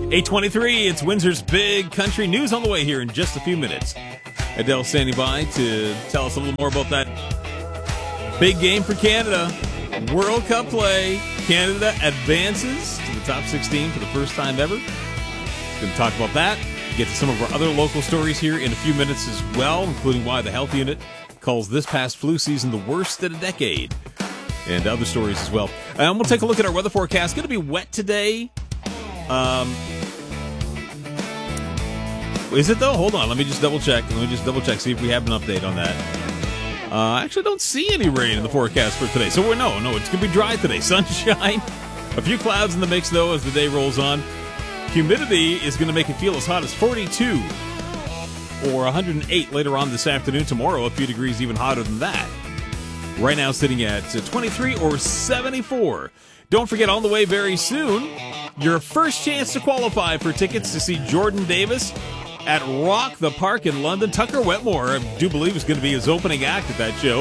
8:23, it's Windsor's Big Country News on the way here in just a few minutes. Adele standing by to tell us a little more about that big game for Canada. World Cup play. Canada advances to the top 16 for the first time ever. Going to talk about that. Get to some of our other local stories here in a few minutes as well, including why the health unit calls this past flu season the worst in a decade. And other stories as well. And we'll take a look at our weather forecast. It's going to be wet today. Is it though? Hold on. Let me just double check. See if we have an update on that. I actually don't see any rain in the forecast for today. So no, it's going to be dry today. Sunshine. A few clouds in the mix though as the day rolls on. Humidity is going to make it feel as hot as 42 or 108 later on this afternoon. Tomorrow, a few degrees even hotter than that. Right now, sitting at 23 or 74. Don't forget, on the way very soon, your first chance to qualify for tickets to see Jordan Davis at Rock the Park in London. Tucker Wetmore, I do believe, is going to be his opening act at that show.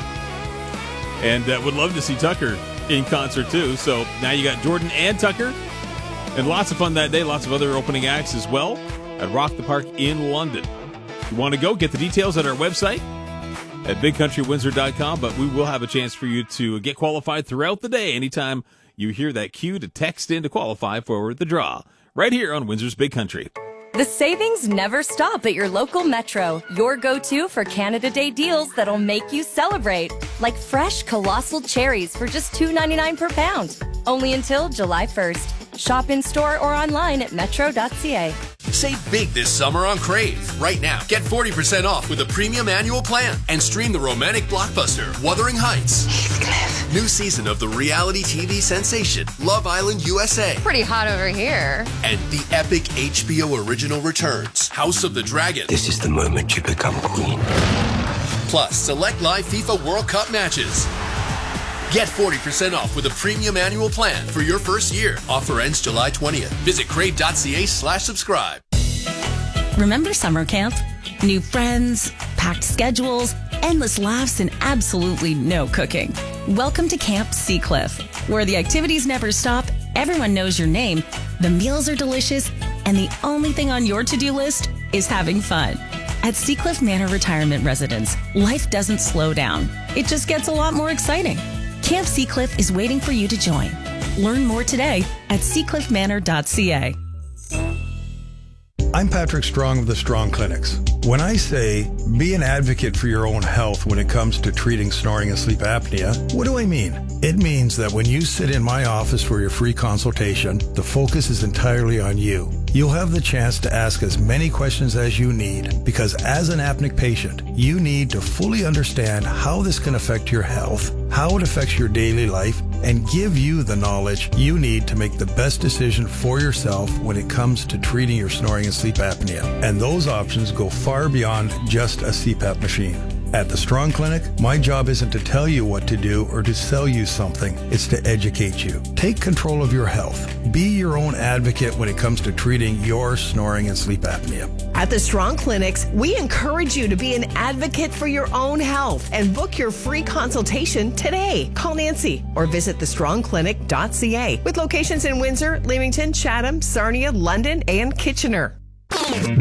And would love to see Tucker in concert, too. So now you got Jordan and Tucker. And lots of fun that day. Lots of other opening acts as well at Rock the Park in London. If you want to go, get the details at our website at bigcountrywindsor.com. But we will have a chance for you to get qualified throughout the day anytime you hear that cue to text in to qualify for the draw. Right here on Windsor's Big Country. The savings never stop at your local Metro. Your go-to for Canada Day deals that'll make you celebrate. Like fresh colossal cherries for just $2.99 per pound. Only until July 1st. Shop in-store or online at metro.ca. Save big this summer on Crave. Right now, get 40% off with a premium annual plan and stream the romantic blockbuster Wuthering Heights. Heathcliff. New season of the reality TV sensation Love Island USA. Pretty hot over here. And the epic HBO original returns House of the Dragon. This is the moment you become queen. Plus, select live FIFA World Cup matches. Get 40% off with a premium annual plan for your first year. Offer ends July 20th. Visit crave.ca/subscribe. Remember summer camp? New friends, packed schedules, endless laughs, and absolutely no cooking. Welcome to Camp Seacliff, where the activities never stop, everyone knows your name, the meals are delicious, and the only thing on your to-do list is having fun. At Seacliff Manor Retirement Residence, life doesn't slow down. It just gets a lot more exciting. Camp Seacliff is waiting for you to join. Learn more today at seacliffmanor.ca. I'm Patrick Strong of the Strong Clinics. When I say be an advocate for your own health when it comes to treating snoring and sleep apnea, what do I mean? It means that when you sit in my office for your free consultation, the focus is entirely on you. You'll have the chance to ask as many questions as you need because as an apneic patient, you need to fully understand how this can affect your health, how it affects your daily life, and give you the knowledge you need to make the best decision for yourself when it comes to treating your snoring and sleep apnea. And those options go far beyond just a CPAP machine. At the Strong Clinic, my job isn't to tell you what to do or to sell you something. It's to educate you. Take control of your health. Be your own advocate when it comes to treating your snoring and sleep apnea. At the Strong Clinics, we encourage you to be an advocate for your own health and book your free consultation today. Call Nancy or visit thestrongclinic.ca with locations in Windsor, Leamington, Chatham, Sarnia, London, and Kitchener.